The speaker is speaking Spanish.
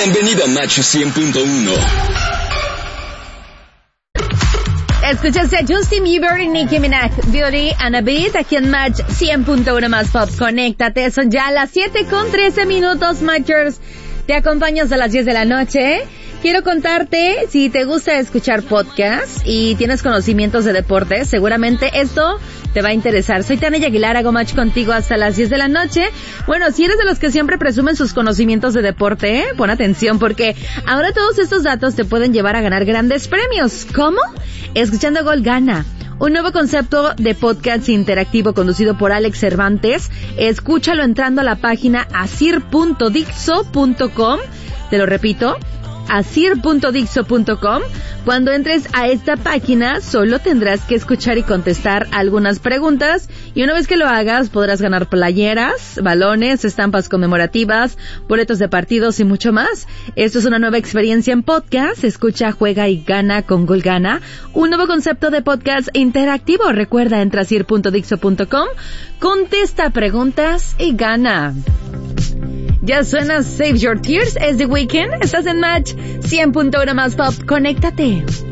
Bienvenido a Match 100.1. Escuchaste a Justin Bieber y Nicki Minaj, Beauty and a Beat, aquí en Match 100.1 más pop. Conéctate, son ya las 7:13, Matchers. Te acompaño hasta las 10 de la noche. Quiero contarte, si te gusta escuchar podcasts y tienes conocimientos de deportes, seguramente esto te va a interesar. Soy Tania Aguilar, hago match contigo hasta las 10 de la noche. Bueno, si eres de los que siempre presumen sus conocimientos de deporte, pon atención porque ahora todos estos datos te pueden llevar a ganar grandes premios. ¿Cómo? Escuchando Gol Gana, un nuevo concepto de podcast interactivo conducido por Alex Cervantes. Escúchalo entrando a la página asir.dixo.com. Te lo repito, asir.dixo.com. Cuando entres a esta página, solo tendrás que escuchar y contestar algunas preguntas, y una vez que lo hagas, podrás ganar playeras, balones, estampas conmemorativas, boletos de partidos y mucho más. Esto es una nueva experiencia en podcast. Escucha, juega y gana con Gol Gana, un nuevo concepto de podcast interactivo. Recuerda, entra a asir.dixo.com, contesta preguntas y gana. Ya suena Save Your Tears, es The Weeknd. Estás en Match 100.1 más pop. Conéctate.